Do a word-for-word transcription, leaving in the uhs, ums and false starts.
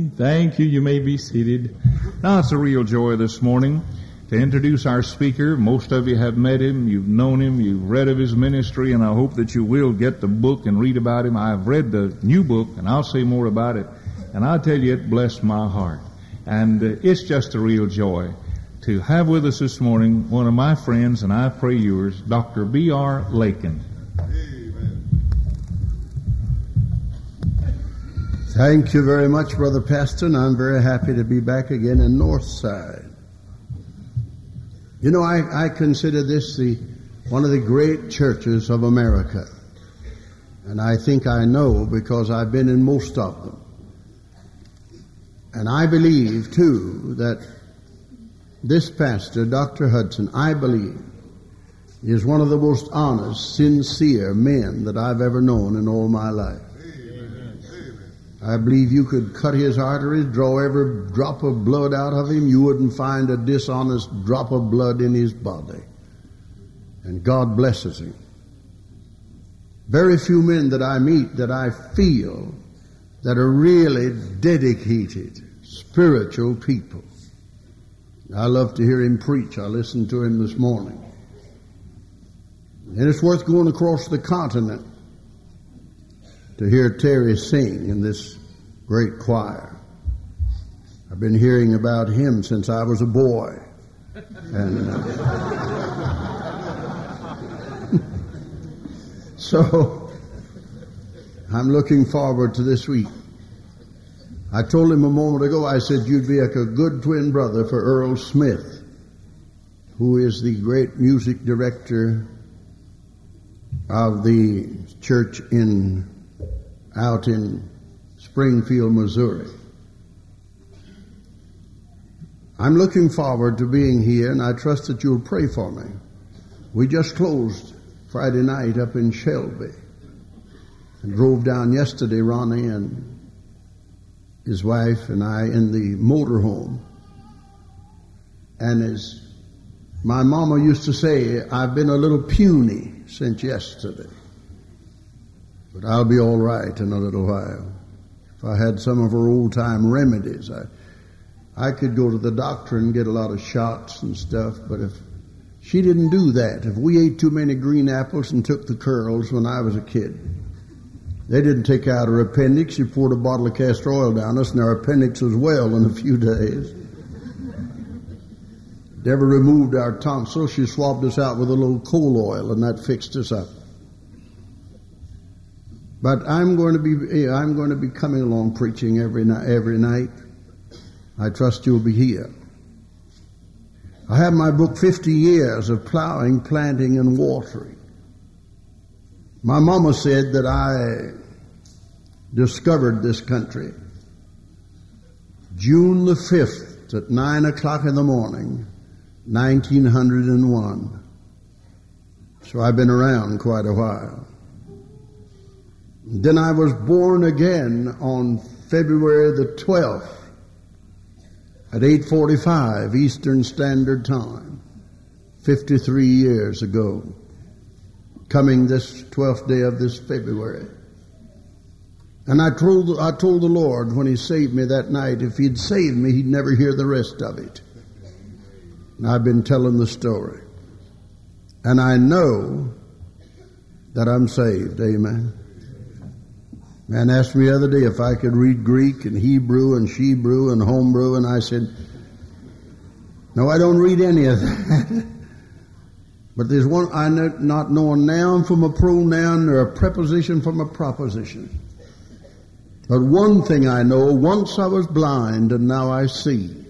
Thank you. You may be seated. Now, it's a real joy this morning to introduce our speaker. Most of you have met him, you've known him, you've read of his ministry, and I hope that you will get the book and read about him. I've read the new book, and I'll say more about it. And I'll tell you, it blessed my heart. And uh, it's just a real joy to have with us this morning one of my friends, and I pray yours, Doctor B R Lakin. Thank you very much, Brother Pastor, and I'm very happy to be back again in Northside. You know, I, I consider this the one of the great churches of America. And I think I know because I've been in most of them. And I believe, too, that this pastor, Doctor Hudson, I believe, is one of the most honest, sincere men that I've ever known in all my life. I believe you could cut his arteries, draw every drop of blood out of him. You wouldn't find a dishonest drop of blood in his body. And God blesses him. Very few men that I meet that I feel that are really dedicated, spiritual people. I love to hear him preach. I listened to him this morning. And it's worth going across the continent to hear Terry sing in this great choir. I've been hearing about him since I was a boy. And uh, so I'm looking forward to this week. I told him a moment ago, I said, you'd be like a good twin brother for Earl Smith, who is the great music director of the church in out in Springfield, Missouri. I'm looking forward to being here, and I trust that you'll pray for me. We just closed Friday night up in Shelby and drove down yesterday, Ronnie and his wife and I, in the motorhome. And as my mama used to say, I've been a little puny since yesterday. But I'll be all right in a little while. If I had some of her old-time remedies, I, I could go to the doctor and get a lot of shots and stuff, but if she didn't do that, if we ate too many green apples and took the curls when I was a kid, they didn't take out her appendix. She poured a bottle of castor oil down us, and our appendix was well in a few days. Never removed our tonsils. She swabbed us out with a little coal oil, and that fixed us up. But I'm going to be I'm going to be coming along preaching every night. Every night. I trust you'll be here. I have my book, fifty years of Plowing, Planting, and Watering. My mama said that I discovered this country June the fifth at nine o'clock in the morning, nineteen oh one. So I've been around quite a while. Then I was born again on February the twelfth at eight forty-five Eastern Standard Time, fifty-three years ago, coming this twelfth day of this February. And I told, I told the Lord when He saved me that night, if He'd saved me, He'd never hear the rest of it. And I've been telling the story. And I know that I'm saved. Amen. Man asked me the other day if I could read Greek and Hebrew and Shebrew and Homebrew, and I said, no, I don't read any of that. But there's one, I not know a noun from a pronoun or a preposition from a proposition. But one thing I know, once I was blind and now I see.